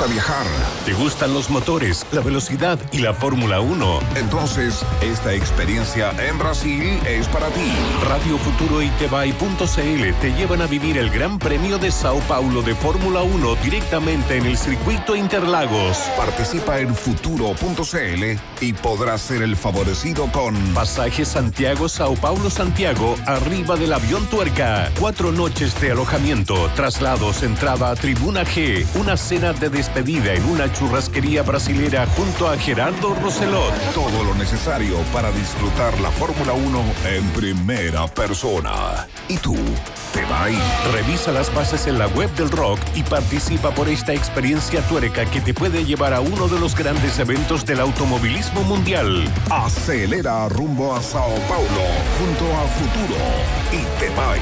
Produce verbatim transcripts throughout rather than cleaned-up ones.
gusta viajar? ¿Te gustan los motores, la velocidad y la Fórmula uno? Entonces, esta experiencia en Brasil es para ti. Radio Futuro y Tebai punto c l te llevan a vivir el Gran Premio de Sao Paulo de Fórmula uno directamente en el circuito Interlagos. Participa en futuro punto c l y podrás ser el favorecido con pasaje Santiago, Sao Paulo, Santiago, arriba del avión Tuerca. Cuatro noches de alojamiento, traslados, entrada a Tribuna G, una cena de despedida en una churrasquería brasilera junto a Gerardo Roselot. Todo lo necesario para disfrutar la Fórmula uno en primera persona. ¿Y tú? ¿Te va a ir? Revisa las bases en la web del Rock y participa por esta experiencia tuerca que te puede llevar a uno de los grandes eventos del automovilismo mundial. Acelera rumbo a Sao Paulo junto a Futuro y Tebai.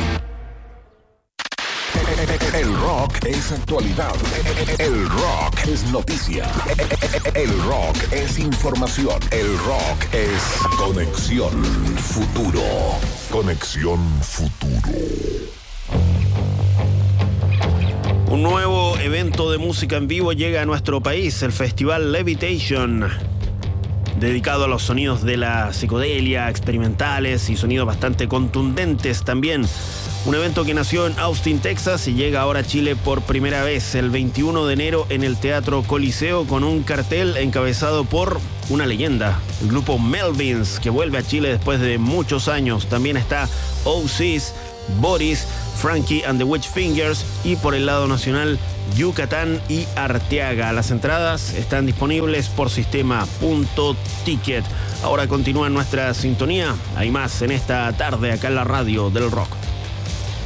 El rock es actualidad. El rock es noticia. El rock es información. El rock es Conexión Futuro. Conexión Futuro. Un nuevo evento de música en vivo llega a nuestro país, el Festival Levitation, dedicado a los sonidos de la psicodelia, experimentales y sonidos bastante contundentes también. Un evento que nació en Austin, Texas y llega ahora a Chile por primera vez el veintiuno de enero en el Teatro Coliseo con un cartel encabezado por una leyenda, el grupo Melvins, que vuelve a Chile después de muchos años. También está Oasis, Boris, Frankie and the Witch Fingers y por el lado nacional Yucatán y Arteaga. Las entradas están disponibles por sistema punto ticket. Ahora continúa nuestra sintonía. Hay más en esta tarde acá en la radio del rock.